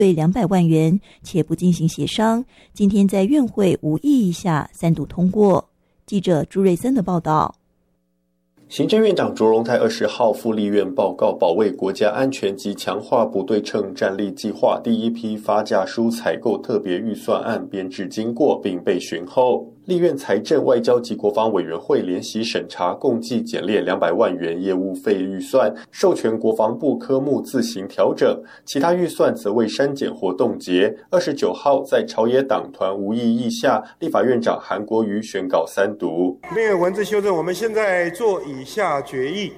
对200万元，且不进行协商，今天在院会无异议下3读通过。记者朱瑞森的报道。 行政院长卓荣泰20号赴立院报告保卫国家安全及强化不对称战力计划第一批发价书采购特别预算案编制经过并备询后，立院财政外交及国防委员会联席审查共计减列200万元业务费预算，授权国防部科目自行调整，其他预算则未删减或冻结。29号在朝野党团无异议下，立法院长韩国瑜宣告3读。 另外文字修正，我们现在做以下决议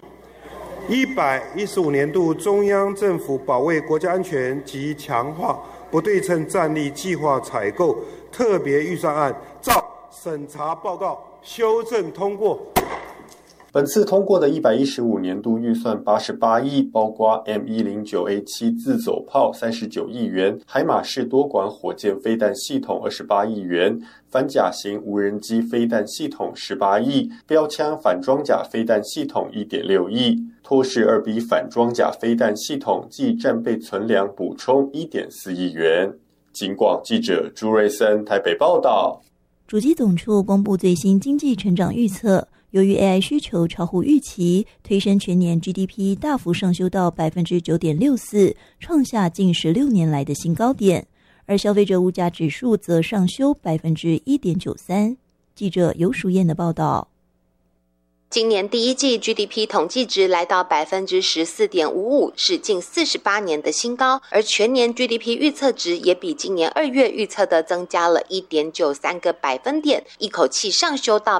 ：115年度中央政府保卫国家安全及强化不对称战力计划采购特别预算案照审查报告修正通过。 本次通过的115年度预算88亿，包括 M109A7 自走炮39亿元，海马式多管火箭飞弹系统28亿元，反甲型无人机飞弹系统18亿，标枪反装甲飞弹系统1.6亿，托式2B 反装甲飞弹系统暨战备存粮补充1.4亿元。警广记者朱瑞森台北报道。 主计总处公布最新经济成长预测，由于 AI 需求超乎预期，推升全年 GDP 大幅上修到 9.64%， 创下近16年来的新高点，而消费者物价指数则上修 1.93%。 记者游淑燕的报道。 今年第一季 GDP 统计值来到 14.55%， 是近48年的新高，而全年 GDP 预测值也比今年2月预测的增加了 1.93 个百分点，一口气上修到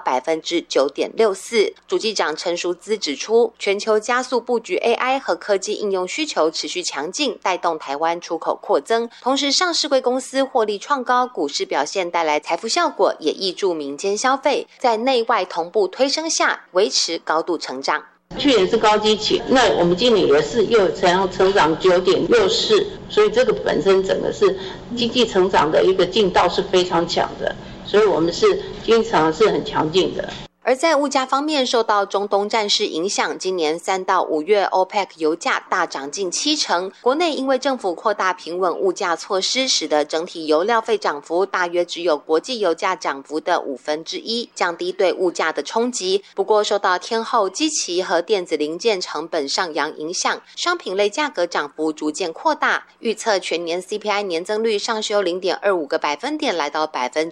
9.64%。 主计长陈淑姿指出，全球加速布局 AI 和科技应用需求持续强劲，带动台湾出口扩增，同时上市柜公司获利创高，股市表现带来财富效果，也挹注民间消费，在内外同步推升下维持高度成长。 去年是高基期，那我们今年也是又成长 9.64%， 所以这个本身整个是经济成长的一个劲道是非常强的，所以我们是经济成长是很强劲的。 而在物价方面，受到中东战事影响，今年3到5月 OPEC 油价大涨近70%。国内因为政府扩大平稳物价措施，使得整体油料费涨幅大约只有国际油价涨幅的1/5，降低对物价的冲击。不过受到天后基期和电子零件成本上扬影响，商品类价格涨幅逐渐扩大，预测全年 CPI 年增率上修 0.25 个百分点，来到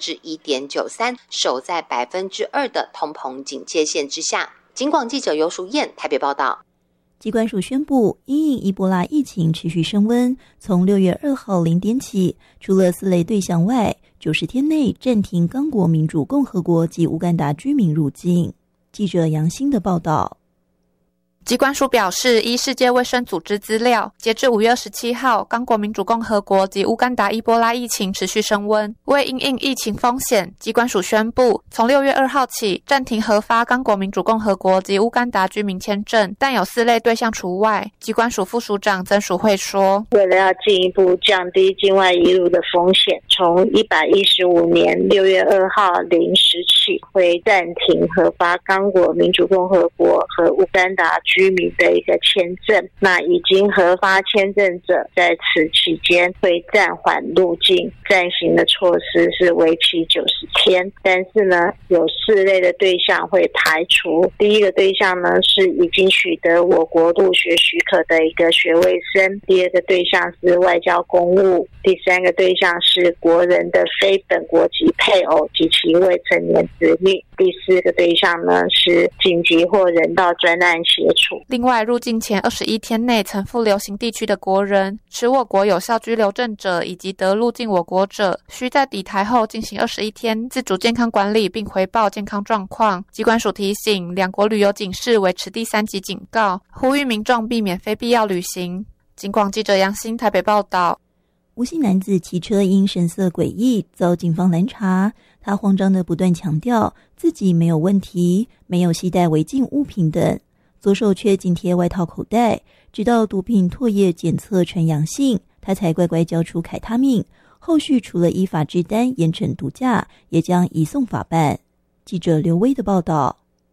1.93%， 守在 2% 的通膨警戒线之下。警广记者游淑燕台北报道。 疾管署宣布，因应伊波拉疫情持续升温，从6月2号0点起，除了4类对象外，90天内暂停刚果民主共和国及乌干达居民入境。记者杨欣的报道。 疾管署表示，依世界卫生组织资料，截至5月27号，刚果民主共和国及乌干达伊波拉疫情持续升温。为因应疫情风险，疾管署宣布，从6月2号起暂停核发刚果民主共和国及乌干达居民签证，但有4类对象除外。疾管署副署长曾淑慧说， 为了要进一步降低境外移入的风险，从115年6月2号0时起，会暂停核发刚果民主共和国和乌干达居民的一个签证，那已经核发签证者在此期间会暂缓入境，暂行的措施是为期90天。但是呢，有4类的对象会排除。第一个对象呢是已经取得我国入学许可的一个学位生，第二个对象是外交公务，第三个对象是国人的非本国籍配偶及其未成年子女，第4个对象呢是紧急或人道专案协助。 另外，入境前21天内曾赴流行地区的国人、持我国有效居留证者以及得入境我国者，需在抵台后进行21天自主健康管理，并回报健康状况。疾管署提醒，两国旅游警示维持第3级警告，呼吁民众避免非必要旅行。警广记者杨欣台北报道。 吴姓男子骑车因神色诡异遭警方拦查，他慌张地不断强调自己没有问题，没有携带违禁物品等，左手却紧贴外套口袋，直到毒品唾液检测呈阳性，他才乖乖交出凯他命。后续除了依法治单严惩毒驾，也将移送法办。记者刘威的报道。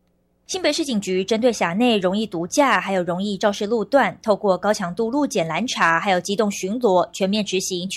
新北市警局针对辖内容易毒驾还有容易肇事路段，透过高强度路检拦查还有机动巡逻，全面执行